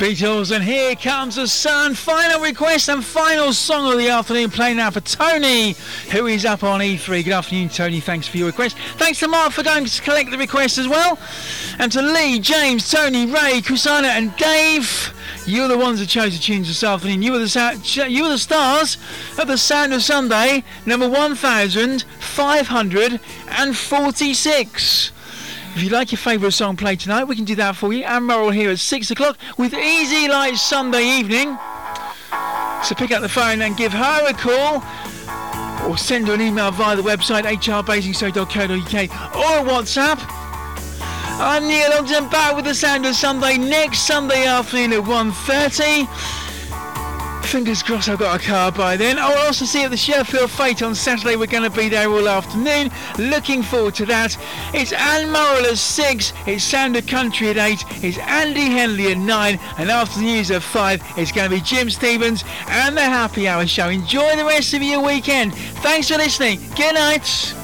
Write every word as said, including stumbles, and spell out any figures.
Beatles, and Here Comes the Sun. Final request and final song of the afternoon, playing now for Tony, who is up on E three. Good afternoon, Tony. Thanks for your request. Thanks to Mark for going to collect the request as well. And to Lee, James, Tony, Ray, Kusana and Dave. You're the ones that chose the tunes this afternoon. You were the you were the stars of the Sound of Sunday, number one thousand five hundred forty-six. If you'd like your favourite song played tonight, we can do that for you. Anne Morrill here at six o'clock with Easy Like Sunday Evening. So pick up the phone and give her a call, or send her an email via the website h r basingstoke dot co dot u k or a WhatsApp. I'm Neil Ogden, back with the Sound of Sunday next Sunday afternoon at one thirty. Fingers crossed I've got a car by then. I will also see you at the Sheffield Fete on Saturday. We're going to be there all afternoon. Looking forward to that. It's Anne Morrill at six. It's Sound of Country at eight. It's Andy Henley at nine. And after the news at five, it's going to be Jim Stevens and the Happy Hour Show. Enjoy the rest of your weekend. Thanks for listening. Good night.